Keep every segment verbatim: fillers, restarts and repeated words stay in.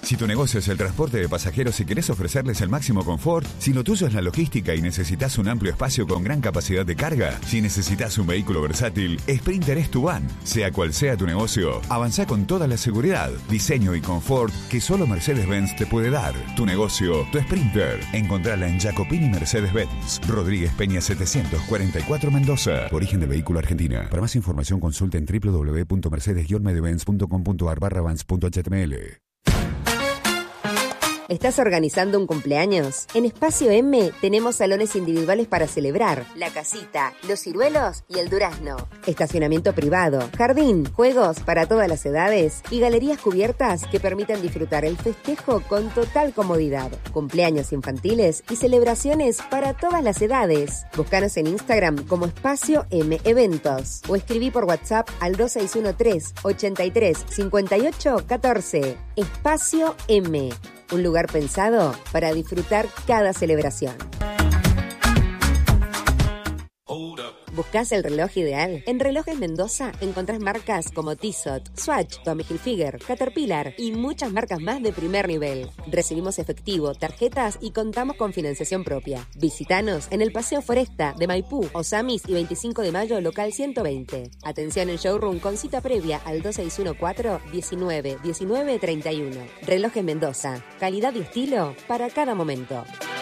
Si tu negocio es el transporte de pasajeros y querés ofrecerles el máximo confort, si lo tuyo es la logística y necesitas un amplio espacio con gran capacidad de carga, si necesitas un vehículo versátil, Sprinter es tu van. Sea cual sea tu negocio, avanzá con toda la seguridad, diseño y confort que solo Mercedes-Benz te puede dar. Tu negocio, tu Sprinter. Encontrala en Jacopini Mercedes-Benz. Rodríguez Peña setecientos cuarenta y cuatro Mendoza. Origen del vehículo Argentina. Para más información consulta en w w w punto mercedes guion medebenz punto com punto a r barra vans punto h t m l. ¿Estás organizando un cumpleaños? En Espacio M tenemos salones individuales para celebrar, la casita, los ciruelos y el durazno. Estacionamiento privado, jardín, juegos para todas las edades y galerías cubiertas que permitan disfrutar el festejo con total comodidad. Cumpleaños infantiles y celebraciones para todas las edades. Búscanos en Instagram como Espacio M Eventos o escribí por WhatsApp al dos seis uno tres, ochenta y tres, cincuenta y ocho, catorce. Espacio M. Un lugar pensado para disfrutar cada celebración. ¿Buscás el reloj ideal? En Relojes Mendoza encontrás marcas como Tissot, Swatch, Tommy Hilfiger, Caterpillar y muchas marcas más de primer nivel. Recibimos efectivo, tarjetas y contamos con financiación propia. Visítanos en el Paseo Foresta de Maipú, Osamis y veinticinco de mayo, local ciento veinte. Atención en showroom con cita previa al dos seis uno cuatro, diecinueve, diecinueve, treinta y uno. Relojes Mendoza, calidad y estilo para cada momento.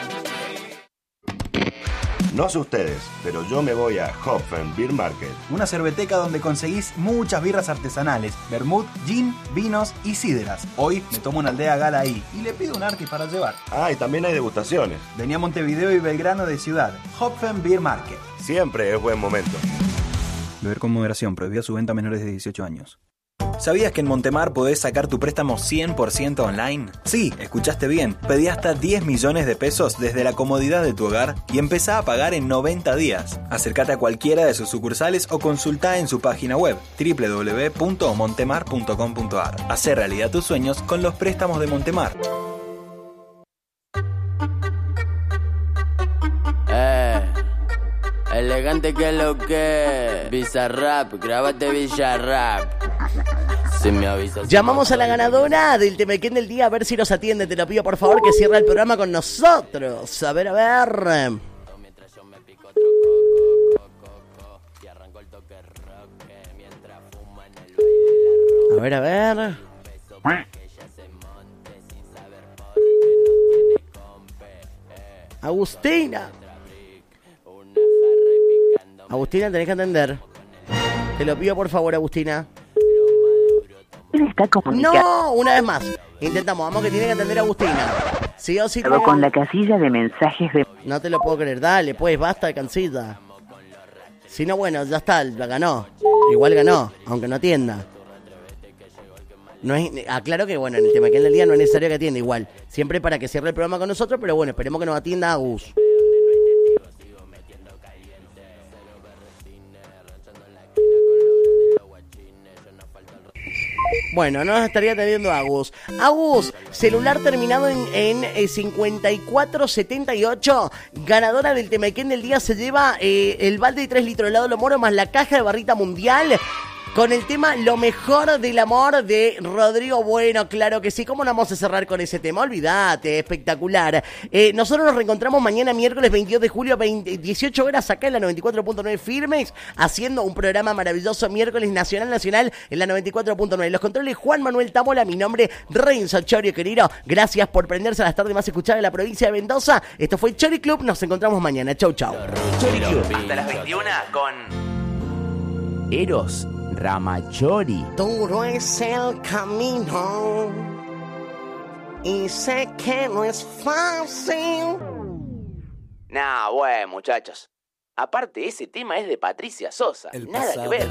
No sé ustedes, pero yo me voy a Hopfen Beer Market. Una cerveteca donde conseguís muchas birras artesanales, vermut, gin, vinos y sidras. Hoy me tomo una Aldea Gala ahí y le pido un Artis para llevar. Ah, y también hay degustaciones. Venía a Montevideo y Belgrano de Ciudad. Hopfen Beer Market. Siempre es buen momento. Beber con moderación, prohibida su venta a menores de dieciocho años. ¿Sabías que en Montemar podés sacar tu préstamo cien por ciento online? Sí, escuchaste bien. Pedí hasta diez millones de pesos desde la comodidad de tu hogar y empezá a pagar en noventa días. Acércate a cualquiera de sus sucursales o consultá en su página web doble u doble u doble u punto montemar punto com punto a r. Hacé realidad tus sueños con los préstamos de Montemar. Eh, elegante que lo que Bizarrap, grábate Bizarrap. Si me avisas, llamamos a la ganadora del Temequén del día a ver si nos atiende. Te lo pido por favor que cierre el programa con nosotros. A ver, a ver. A ver, a ver. Agustina. Agustina, tenés que atender. Te lo pido por favor, Agustina. Está comunicado. No, una vez más. Intentamos, vamos que tiene que atender a Agustina. Sí o sí. Pero con la casilla de mensajes de... No te lo puedo creer, dale, pues, basta de cansita. Si no, bueno, ya está, la ganó. Igual ganó, aunque no atienda. No es, aclaro que, bueno, en el tema que en el día no es necesario que atienda igual. Siempre para que cierre el programa con nosotros, pero bueno, esperemos que nos atienda Agus. Bueno, no nos estaría atendiendo Agus. Agus, celular terminado en, en eh, cincuenta y cuatro setenta y ocho. Ganadora del Temequén del día se lleva eh, el balde de tres litros de helado Lo Moro más la caja de barrita mundial. Con el tema Lo Mejor del Amor de Rodrigo Bueno, claro que sí. ¿Cómo no vamos a cerrar con ese tema? Olvídate, espectacular. Eh, nosotros nos reencontramos mañana miércoles veintidós de julio, veinte, dieciocho horas acá en la noventa y cuatro punto nueve Firmex, haciendo un programa maravilloso miércoles nacional nacional en la noventa y cuatro punto nueve. Los controles Juan Manuel Tamola, mi nombre Renzo Chorio, querido. Gracias por prenderse a las tardes más escuchadas de la provincia de Mendoza. Esto fue Chori Club, nos encontramos mañana. Chau, chau. Chori Club, hasta las veintiuna con Eros Ramachori. Duro es el camino y sé que no es fácil. Nah, bueno, muchachos. Aparte, ese tema es de Patricia Sosa. El Nada que ver.